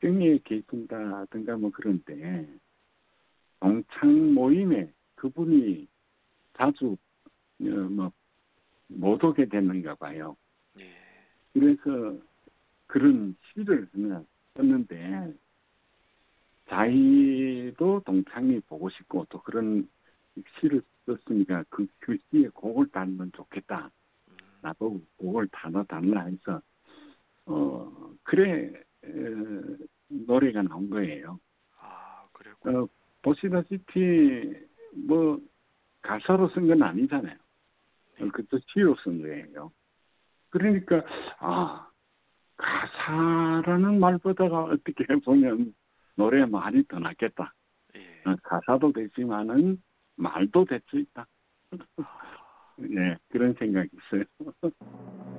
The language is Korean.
가정에 계신다든가 뭐 그런데 동창 모임에 그분이 자주 뭐 못 오게 되는가 봐요. 예. 그래서 그런 시를 하나 썼는데 자기도 동창이 보고 싶고 또 그런 시를 썼으니까 그 시에 곡을 달면 좋겠다. 나보고 곡을 달라 해서 그래 노래가 나온 거예요. 아, 그랬군요. 보시다시피 뭐 가사로 쓴 건 아니잖아요. 네. 그것도 시로 쓴 거예요. 그러니까 가사라는 말보다가 어떻게 보면 노래 말이 더 낫겠다. 예. 가사도 되지만은 말도 될 수 있다. 아. 네, 그런 생각이 있어요.